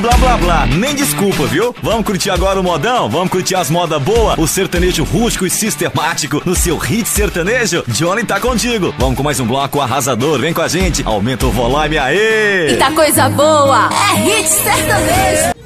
blá blá blá, nem desculpa, viu? Vamos curtir agora o modão? Vamos curtir as modas boas? O sertanejo rústico e sistemático no seu hit sertanejo? Johnny tá contigo. Vamos com mais um bloco arrasador, vem com a gente. Aumenta o volume, aê! Eita coisa boa, é hit sertanejo.